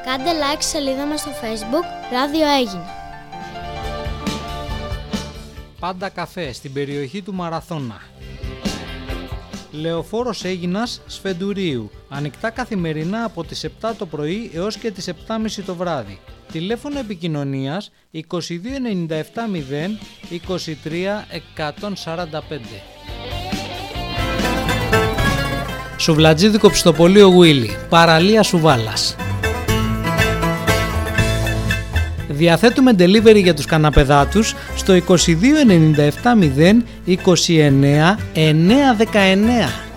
Κάντε like στη σελίδα μας στο Facebook Ράδιο Αίγινα. Πάντα καφέ στην περιοχή του Μαραθώνα. Λεωφόρος Αίγινας Σφεντουρίου. Ανοιχτά καθημερινά από τις 7 το πρωί έως και τις 7.30 το βράδυ. Τηλέφωνο επικοινωνίας 2297 0 23 145. Σουβλατζίδικο Ψητοπολείο Γουίλι. Παραλία Σουβάλας. Διαθέτουμε delivery για τους καναπεδάτους στο 2297 0 29 919.